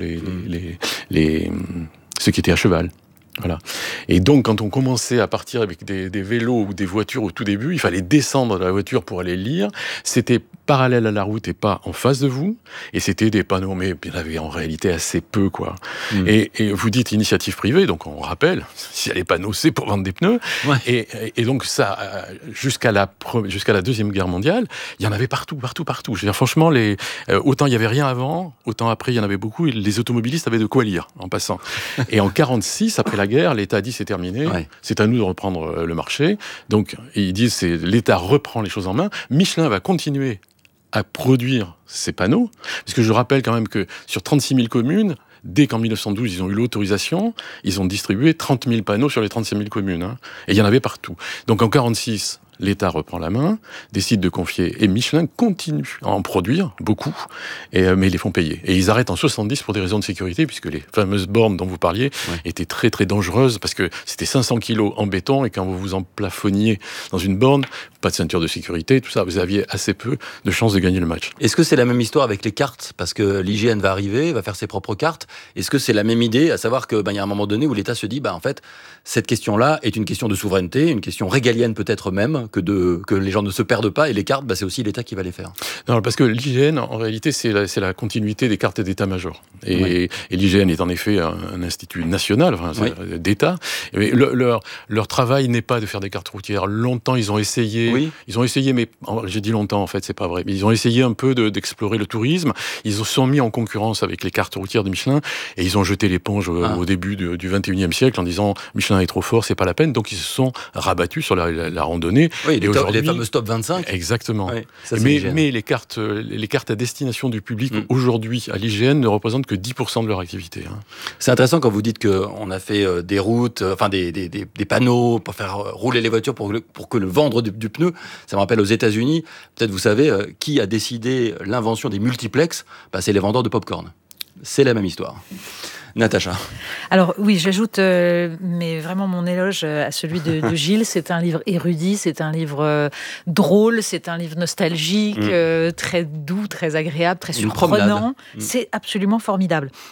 S10: ceux qui étaient à cheval. Voilà. Et donc, quand on commençait à partir avec des vélos ou des voitures au tout début, il fallait descendre de la voiture pour aller lire. C'était parallèle à la route et pas en face de vous. Et c'était des panneaux, mais il y en avait en réalité assez peu, quoi. Et vous dites initiative privée, donc on rappelle, s'il y a les panneaux, c'est pour vendre des pneus. Ouais. Et donc, ça, jusqu'à la Deuxième Guerre mondiale, il y en avait partout. Je veux dire, franchement, autant il n'y avait rien avant, autant après, il y en avait beaucoup. Et les automobilistes avaient de quoi lire, en passant. Et en 1946, après la guerre, l'État a dit c'est terminé, c'est à nous de reprendre le marché. Donc, ils disent l'État reprend les choses en main. Michelin va continuer à produire ces panneaux, parce que je rappelle quand même que sur 36 000 communes, dès qu'en 1912, ils ont eu l'autorisation, ils ont distribué 30 000 panneaux sur les 36 000 communes. Et il y en avait partout. Donc en 1946, l'État reprend la main, décide de confier, et Michelin continue à en produire beaucoup, mais ils les font payer. Et ils arrêtent en 1970 pour des raisons de sécurité, puisque les fameuses bornes dont vous parliez étaient très très dangereuses, parce que c'était 500 kilos en béton, et quand vous vous emplafonniez dans une borne, pas de ceinture de sécurité, tout ça, vous aviez assez peu de chances de gagner le match.
S4: Est-ce que c'est la même histoire avec les cartes ? Parce que l'IGN va arriver, va faire ses propres cartes. Est-ce que c'est la même idée, à savoir que y a un moment donné où l'État se dit, en fait, cette question-là est une question de souveraineté, une question régalienne peut-être même, que les gens ne se perdent pas, et les cartes, c'est aussi l'État qui va les faire.
S10: Non, parce que l'IGN, en réalité, c'est la continuité des cartes d'état-major. Et l'IGN est en effet un institut national, d'État. Mais leur travail n'est pas de faire des cartes routières. Longtemps, ils ont essayé, mais j'ai dit longtemps, en fait, c'est pas vrai. Mais ils ont essayé un peu d'explorer le tourisme. Ils se sont mis en concurrence avec les cartes routières de Michelin, et ils ont jeté l'éponge au début du 21e siècle en disant Michelin est trop fort, c'est pas la peine. Donc ils se sont rabattus sur la randonnée.
S4: Oui, les fameux Top 25.
S10: Exactement.
S4: Oui, ça,
S10: mais les cartes à destination du public aujourd'hui à l'IGN ne représentent que 10% de leur activité.
S4: C'est intéressant quand vous dites qu'on a fait des routes, des panneaux pour faire rouler les voitures pour que le vendre du pneu. Ça me rappelle aux États-Unis, peut-être vous savez, qui a décidé l'invention des multiplex ? C'est les vendeurs de pop-corn. C'est la même histoire. Natacha.
S8: Alors oui, j'ajoute mais vraiment mon éloge à celui de Gilles. C'est un livre érudit, c'est un livre drôle, c'est un livre nostalgique, très doux, très agréable, très surprenant. C'est absolument formidable.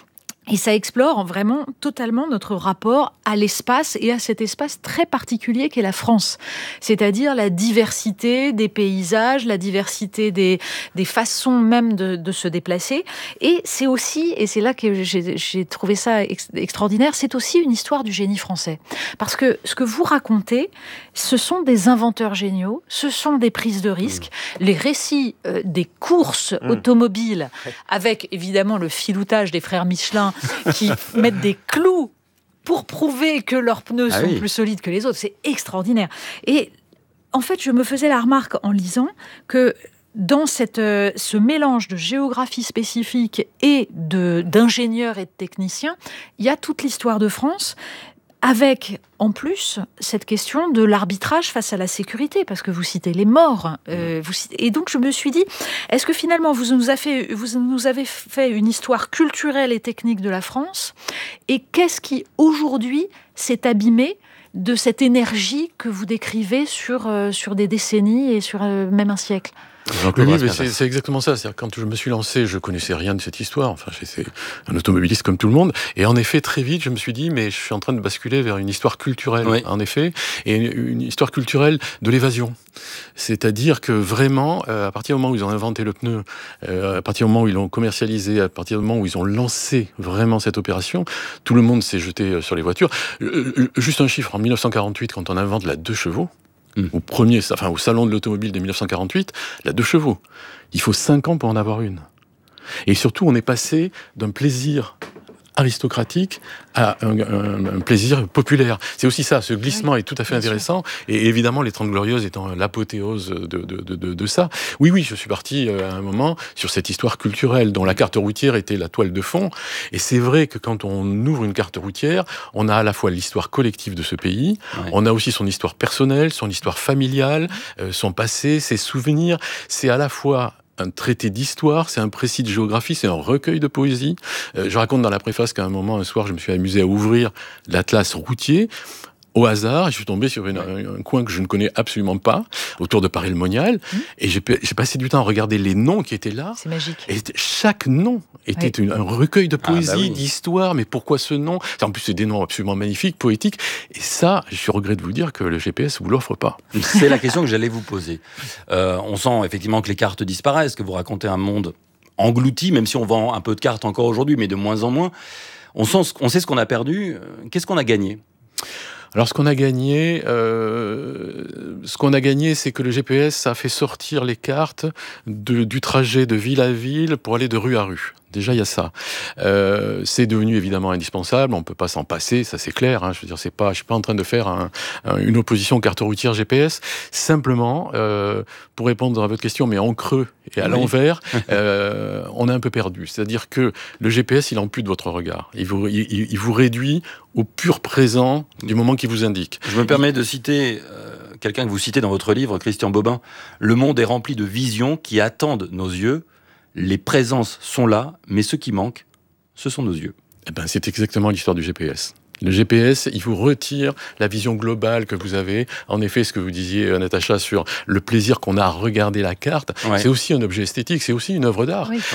S8: Et ça explore vraiment totalement notre rapport à l'espace et à cet espace très particulier qu'est la France. C'est-à-dire la diversité des paysages, la diversité des façons même de se déplacer. Et c'est aussi, et c'est là que j'ai trouvé ça extraordinaire, c'est aussi une histoire du génie français. Parce que ce que vous racontez, ce sont des inventeurs géniaux, ce sont des prises de risques. Les récits des courses automobiles, avec évidemment le filoutage des frères Michelin, qui mettent des clous pour prouver que leurs pneus sont plus solides que les autres. C'est extraordinaire. Et en fait, je me faisais la remarque en lisant que dans ce mélange de géographie spécifique et d'ingénieurs et de techniciens, il y a toute l'histoire de France, avec, en plus, cette question de l'arbitrage face à la sécurité, parce que vous citez les morts. Et donc, je me suis dit, est-ce que finalement, vous nous avez fait une histoire culturelle et technique de la France, et qu'est-ce qui, aujourd'hui, s'est abîmé de cette énergie que vous décrivez sur des décennies et sur même un siècle ?
S10: Oui, mais c'est exactement ça. C'est-à-dire, quand je me suis lancé, je connaissais rien de cette histoire. Enfin, j'étais un automobiliste comme tout le monde. Et en effet, très vite, je me suis dit, mais je suis en train de basculer vers une histoire culturelle, en effet, et une histoire culturelle de l'évasion. C'est-à-dire que vraiment, à partir du moment où ils ont inventé le pneu, à partir du moment où ils l'ont commercialisé, à partir du moment où ils ont lancé vraiment cette opération, tout le monde s'est jeté sur les voitures. Juste un chiffre, en 1948, quand on invente la 2 chevaux, au salon de l'automobile de 1948, la 2 chevaux. Il faut 5 ans pour en avoir une. Et surtout, on est passé d'un plaisir aristocratique à un plaisir populaire. C'est aussi ça, ce glissement est tout à fait intéressant, et évidemment les 30 Glorieuses étant l'apothéose de ça. Oui, je suis parti à un moment sur cette histoire culturelle dont la carte routière était la toile de fond, et c'est vrai que quand on ouvre une carte routière, on a à la fois l'histoire collective de ce pays, on a aussi son histoire personnelle, son histoire familiale, son passé, ses souvenirs, c'est à la fois un traité d'histoire, c'est un précis de géographie, c'est un recueil de poésie. Je raconte dans la préface qu'à un moment, un soir, je me suis amusé à ouvrir l'atlas routier. Au hasard, je suis tombé sur un coin que je ne connais absolument pas, autour de Paris-le-Monial, et j'ai passé du temps à regarder les noms qui étaient là.
S8: C'est magique.
S10: Et chaque nom était un recueil de poésie, d'histoire, mais pourquoi ce nom ? En plus, c'est des noms absolument magnifiques, poétiques, et ça, je regrette de vous dire que le GPS vous l'offre pas.
S4: C'est la question que j'allais vous poser. On sent effectivement que les cartes disparaissent, que vous racontez un monde englouti, même si on vend un peu de cartes encore aujourd'hui, mais de moins en moins. On sait ce qu'on a perdu. Qu'est-ce qu'on a gagné ?
S10: Alors, ce qu'on a gagné, c'est que le GPS a fait sortir les cartes du trajet de ville à ville pour aller de rue à rue. Déjà, il y a ça. C'est devenu évidemment indispensable. On peut pas s'en passer, ça c'est clair. Je veux dire, je suis pas en train de faire une opposition carte routière GPS. Simplement, pour répondre à votre question, mais en creux et à l'envers, on est un peu perdu. C'est-à-dire que le GPS, il ampute votre regard. Il vous réduit au pur présent du moment qu'il vous indique.
S4: Je me permets de citer quelqu'un que vous citez dans votre livre, Christian Bobin. Le monde est rempli de visions qui attendent nos yeux. Les présences sont là, mais ce qui manque, ce sont nos yeux.
S10: C'est exactement l'histoire du GPS. Le GPS, il vous retire la vision globale que vous avez. En effet, ce que vous disiez, Natacha, sur le plaisir qu'on a à regarder la carte, c'est aussi un objet esthétique, c'est aussi une œuvre d'art.
S4: Oui.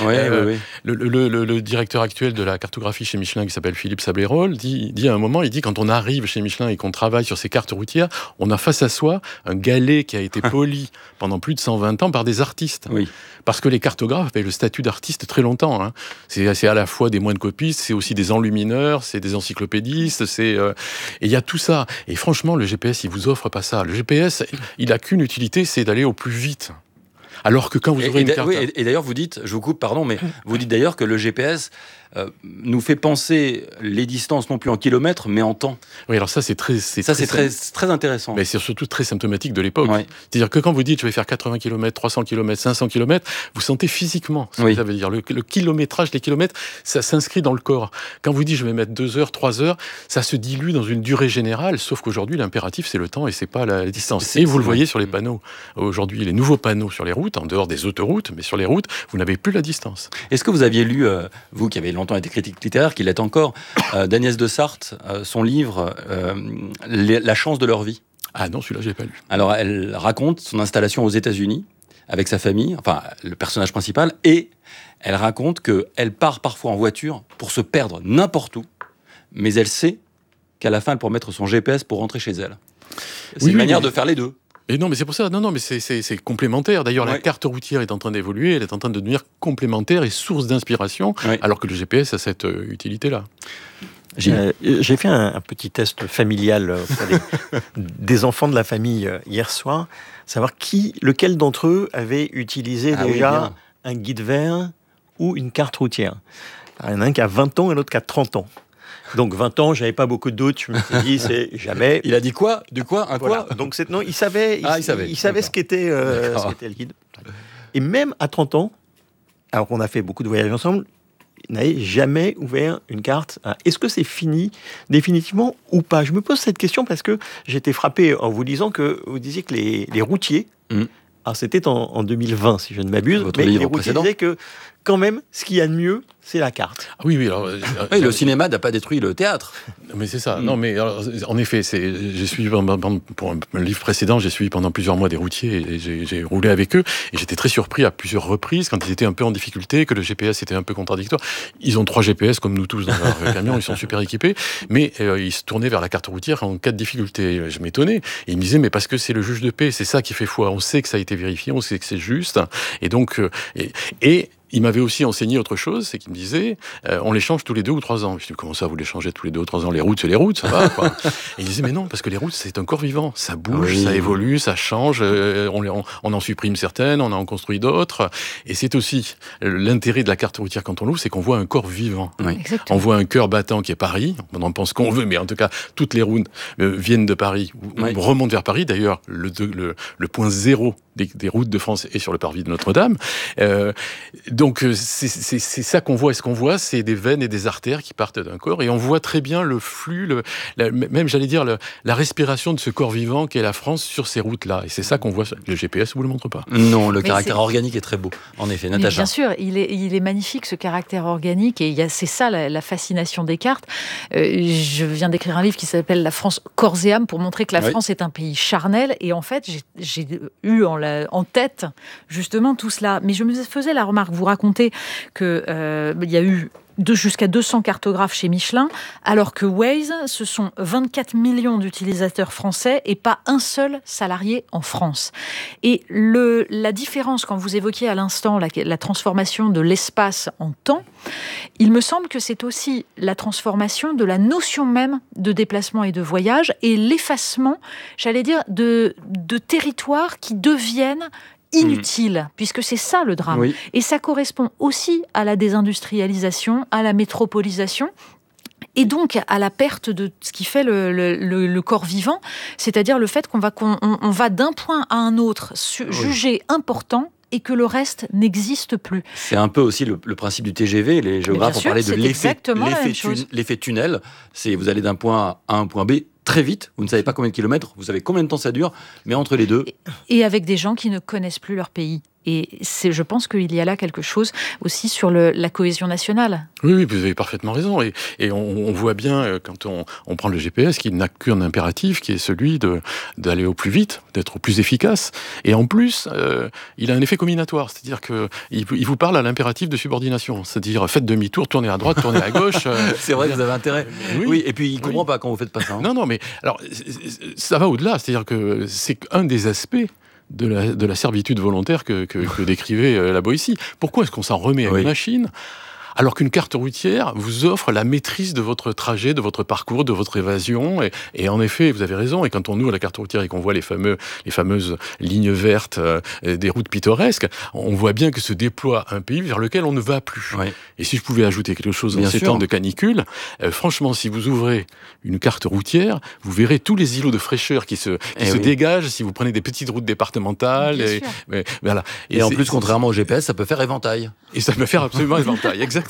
S10: Le directeur actuel de la cartographie chez Michelin, qui s'appelle Philippe Sablérol, dit à un moment, quand on arrive chez Michelin et qu'on travaille sur ces cartes routières, on a face à soi un galet qui a été poli pendant plus de 120 ans par des artistes.
S4: Oui.
S10: Parce que les cartographes avaient le statut d'artiste très longtemps. C'est à la fois des moines copistes, c'est aussi des enlumineurs, c'est des encyclopédistes, et il y a tout ça. Et franchement, le GPS, il vous offre pas ça. Le GPS, il a qu'une utilité, c'est d'aller au plus vite. Alors que quand vous ouvrez une carte...
S4: Oui, et d'ailleurs, vous dites, je vous coupe, pardon, mais vous dites d'ailleurs que le GPS nous fait penser les distances non plus en kilomètres, mais en temps.
S10: Oui, alors ça, c'est très
S4: intéressant.
S10: Mais c'est surtout très symptomatique de l'époque. Ouais. C'est-à-dire que quand vous dites, je vais faire 80 km, 300 km, 500 km, vous sentez physiquement ce que ça veut dire. Le kilométrage, les kilomètres, ça s'inscrit dans le corps. Quand vous dites, je vais mettre 2 heures, 3 heures, ça se dilue dans une durée générale, sauf qu'aujourd'hui, l'impératif, c'est le temps et c'est pas la distance. Et vous le voyez sur les panneaux. Aujourd'hui, les nouveaux panneaux sur les routes, en dehors des autoroutes, mais sur les routes, vous n'avez plus la distance.
S4: Est-ce que vous aviez lu, vous qui avez longtemps été critique littéraire, qui l'est encore, d'Agnès de Sarthe, son livre « La chance de leur vie ».
S10: Ah non, celui-là, je l'ai pas lu.
S4: Alors, elle raconte son installation aux États-Unis avec sa famille, enfin, le personnage principal, et Elle raconte qu'elle part parfois en voiture pour se perdre n'importe où, mais elle sait qu'à la fin, elle pourra mettre son GPS pour rentrer chez elle. C'est une manière de faire les deux.
S10: Et non, mais c'est pour ça. Non, mais c'est complémentaire. D'ailleurs, la carte routière est en train d'évoluer. Elle est en train de devenir complémentaire et source d'inspiration, alors que le GPS a cette utilité-là.
S7: J'ai fait un petit test familial auprès des enfants de la famille hier soir, savoir lequel d'entre eux avait utilisé déjà un guide vert ou une carte routière. Il y en a un qui a 20 ans et l'autre qui a 30 ans. Donc 20 ans, j'avais pas beaucoup de doutes, je me suis dit c'est jamais.
S4: Il a dit quoi? Quoi?
S7: Donc non, il savait ce qu'était le guide. Et même à 30 ans, alors qu'on a fait beaucoup de voyages ensemble, il n'avait jamais ouvert une carte. Est-ce que c'est fini définitivement ou pas? Je me pose cette question parce que j'ai été frappé en vous disant que vous disiez que les routiers, alors c'était en 2020 si je ne m'abuse, mais les routiers disaient que quand même, ce qu'il y a de mieux, c'est la carte.
S10: Oui, alors...
S4: le cinéma n'a pas détruit le théâtre.
S10: Mais c'est ça. Non, mais alors, en effet, j'ai suivi, pour un livre précédent, j'ai suivi pendant plusieurs mois des routiers et j'ai roulé avec eux. Et j'étais très surpris à plusieurs reprises quand ils étaient un peu en difficulté, que le GPS était un peu contradictoire. Ils ont 3 GPS, comme nous tous, dans leur camion, ils sont super équipés. Mais ils se tournaient vers la carte routière en cas de difficulté. Je m'étonnais. Et ils me disaient, mais parce que c'est le juge de paix, c'est ça qui fait foi. On sait que ça a été vérifié, on sait que c'est juste. Et donc... il m'avait aussi enseigné autre chose, c'est qu'il me disait, on les change tous les 2 ou 3 ans. Je dis, comment ça, vous les changez tous les 2 ou 3 ans? Les routes, c'est les routes, ça va, quoi. Et il disait, mais non, parce que les routes, c'est un corps vivant. Ça bouge, ça évolue, ça change, on en supprime certaines, on en construit d'autres. Et c'est aussi l'intérêt de la carte routière quand on l'ouvre, c'est qu'on voit un corps vivant. On voit un cœur battant qui est Paris, on en pense qu'on veut, mais en tout cas, toutes les routes viennent de Paris, ou remontent vers Paris. D'ailleurs, le point zéro des routes de France est sur le parvis de Notre-Dame. Donc c'est ça qu'on voit. Et ce qu'on voit, c'est des veines et des artères qui partent d'un corps. Et on voit très bien le flux, même j'allais dire la respiration de ce corps vivant qu'est la France sur ces routes-là. Et c'est ça qu'on voit. Le GPS vous le montre pas.
S4: Non, le caractère organique est très beau. En effet, Natacha.
S8: Bien sûr, il est magnifique ce caractère organique. Et c'est ça la fascination des cartes. Je viens d'écrire un livre qui s'appelle La France corps et âme pour montrer que la France est un pays charnel. Et en fait, j'ai eu en tête justement tout cela. Mais je me faisais la remarque, vous racontez qu'il y a eu jusqu'à 200 cartographes chez Michelin, alors que Waze, ce sont 24 millions d'utilisateurs français et pas un seul salarié en France. Et la différence, quand vous évoquiez à l'instant la transformation de l'espace en temps, il me semble que c'est aussi la transformation de la notion même de déplacement et de voyage et l'effacement, j'allais dire, de territoires qui deviennent inutile, puisque c'est ça le drame. Oui. Et ça correspond aussi à la désindustrialisation, à la métropolisation, et donc à la perte de ce qui fait le corps vivant, c'est-à-dire le fait qu'on va d'un point à un autre jugé important et que le reste n'existe plus.
S4: C'est un peu aussi le principe du TGV. Les géographes ont parlé de l'effet tunnel. C'est vous allez d'un point A à un point B très vite, vous ne savez pas combien de kilomètres, vous savez combien de temps ça dure, mais entre les deux...
S8: Et avec des gens qui ne connaissent plus leur pays. Et je pense qu'il y a là quelque chose aussi sur la cohésion nationale.
S10: Oui, vous avez parfaitement raison. Et on voit bien, quand on prend le GPS, qu'il n'a qu'un impératif, qui est celui d'aller au plus vite, d'être au plus efficace. Et en plus, il a un effet combinatoire. C'est-à-dire qu'il vous parle à l'impératif de subordination. C'est-à-dire, faites demi-tour, tournez à droite, tournez à gauche.
S4: C'est vrai, vous avez intérêt. Oui, et puis il ne comprend pas quand vous faites pas ça. Hein.
S10: Non, mais alors, ça va au-delà. C'est-à-dire que c'est un des aspects de la servitude volontaire que décrivait la Boétie. Pourquoi est-ce qu'on s'en remet à une machine alors qu'une carte routière vous offre la maîtrise de votre trajet, de votre parcours, de votre évasion. Et en effet, vous avez raison. Et quand on ouvre la carte routière et qu'on voit les fameuses lignes vertes des routes pittoresques, on voit bien que se déploie un pays vers lequel on ne va plus. Oui. Et si je pouvais ajouter quelque chose en ces temps de canicule, franchement, si vous ouvrez une carte routière, vous verrez tous les îlots de fraîcheur qui se dégagent si vous prenez des petites routes départementales. Voilà.
S4: Et en plus, contrairement au GPS, ça peut faire éventail.
S10: Et ça peut faire absolument éventail, exactement.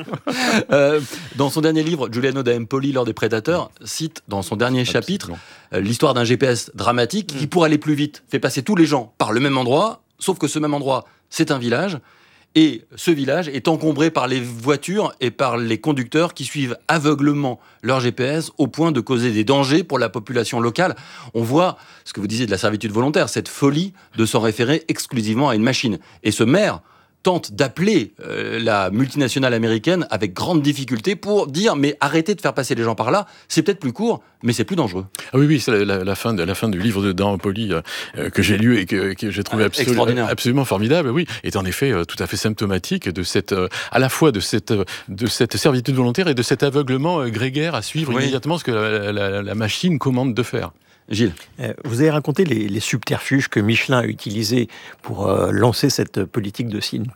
S4: Dans son dernier livre, Giuliano da Empoli, L'heure des prédateurs, cite dans son dernier chapitre l'histoire d'un GPS dramatique qui, pour aller plus vite, fait passer tous les gens par le même endroit, sauf que ce même endroit, c'est un village. Et ce village est encombré par les voitures et par les conducteurs qui suivent aveuglement leur GPS au point de causer des dangers pour la population locale. On voit ce que vous disiez de la servitude volontaire, cette folie de s'en référer exclusivement à une machine. Et ce maire tente d'appeler la multinationale américaine avec grande difficulté pour dire mais arrêtez de faire passer les gens par là, c'est peut-être plus court, mais c'est plus dangereux.
S10: Ah oui, c'est la fin du livre de Dan Poli que j'ai lu et que j'ai trouvé absolument formidable, oui, est en effet tout à fait symptomatique de cette, à la fois de cette servitude volontaire et de cet aveuglement grégaire à suivre immédiatement ce que la machine commande de faire.
S4: Gilles.
S7: Vous avez raconté les subterfuges que Michelin a utilisés pour lancer cette politique de signes